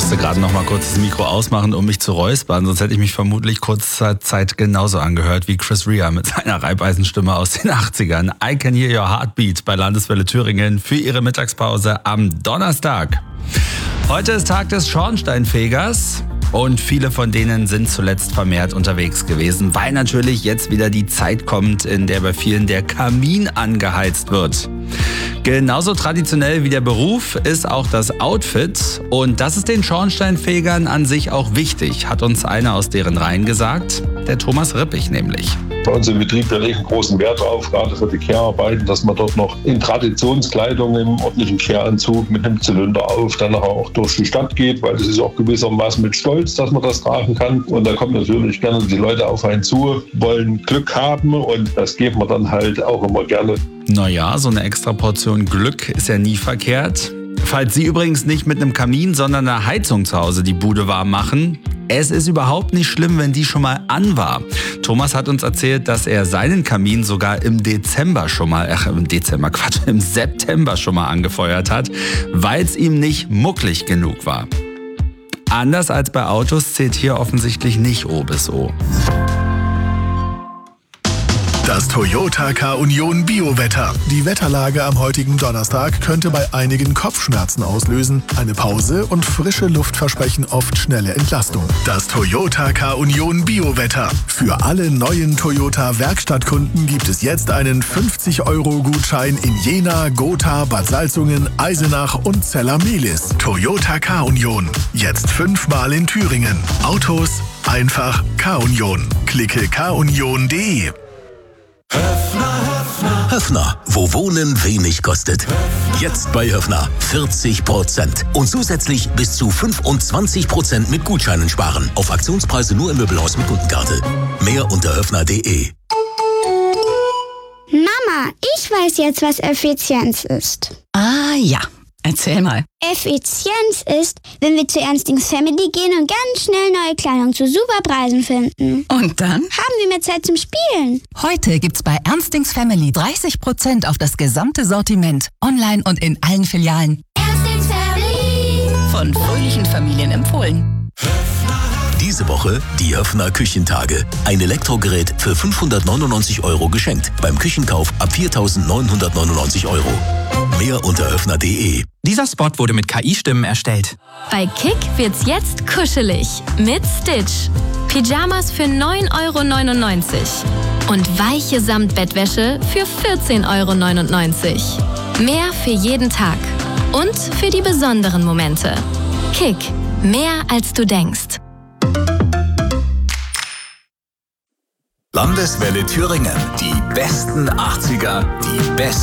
musste gerade noch mal kurz das Mikro ausmachen, um mich zu räuspern. Sonst hätte ich mich vermutlich kurzer Zeit genauso angehört wie Chris Rea mit seiner Reibeisenstimme aus den 80ern. I Can Hear Your Heartbeat bei Landeswelle Thüringen für Ihre Mittagspause am Donnerstag. Heute ist Tag des Schornsteinfegers. Und viele von denen sind zuletzt vermehrt unterwegs gewesen, weil natürlich jetzt wieder die Zeit kommt, in der bei vielen der Kamin angeheizt wird. Genauso traditionell wie der Beruf ist auch das Outfit. Und das ist den Schornsteinfegern an sich auch wichtig, hat uns einer aus deren Reihen gesagt, der Thomas Rippich nämlich. Bei uns im Betrieb, wir legen großen Wert drauf, gerade für die Kehrarbeiten, dass man dort noch in Traditionskleidung, im ordentlichen Kehranzug mit einem Zylinder auf, dann auch durch die Stadt geht, weil das ist auch gewissermaßen mit Stolz, dass man das tragen kann. Und da kommen natürlich gerne die Leute auf einen zu, wollen Glück haben und das geben wir dann halt auch immer gerne. Naja, so eine extra Portion Glück ist ja nie verkehrt. Falls Sie übrigens nicht mit einem Kamin, sondern einer Heizung zu Hause die Bude warm machen, es ist überhaupt nicht schlimm, wenn die schon mal an war. Thomas hat uns erzählt, dass er seinen Kamin sogar im September schon mal angefeuert hat, weil es ihm nicht mucklig genug war. Anders als bei Autos zählt hier offensichtlich nicht O bis O. Das Toyota K-Union Biowetter. Die Wetterlage am heutigen Donnerstag könnte bei einigen Kopfschmerzen auslösen. Eine Pause und frische Luft versprechen oft schnelle Entlastung. Das Toyota K-Union Biowetter. Für alle neuen Toyota Werkstattkunden gibt es jetzt einen 50-Euro-Gutschein in Jena, Gotha, Bad Salzungen, Eisenach und Zella-Mehlis. Toyota K-Union. Jetzt 5-mal in Thüringen. Autos einfach K-Union. Klicke kunion.de. Höffner, wo Wohnen wenig kostet. Jetzt bei Höffner 40% und zusätzlich bis zu 25% mit Gutscheinen sparen. Auf Aktionspreise nur im Möbelhaus mit Kundenkarte. Mehr unter höffner.de. Mama, ich weiß jetzt, was Effizienz ist. Ah ja, erzähl mal. Effizienz ist, wenn wir zu Ernstings Family gehen und ganz schnell neue Kleidung zu super Preisen finden. Und dann? Haben wir mehr Zeit zum Spielen. Heute gibt's bei Ernstings Family 30% auf das gesamte Sortiment. Online und in allen Filialen. Ernstings Family. Von fröhlichen Familien empfohlen. Diese Woche die Höffner Küchentage. Ein Elektrogerät für 599 € geschenkt. Beim Küchenkauf ab 4.999 €. Mehr unter höffner.de. Dieser Spot wurde mit KI-Stimmen erstellt. Bei Kick wird's jetzt kuschelig mit Stitch. Pyjamas für 9,99 € und weiche Samtbettwäsche für 14,99 €. Mehr für jeden Tag und für die besonderen Momente. Kick, mehr als du denkst. Landeswelle Thüringen. Die besten 80er, die besten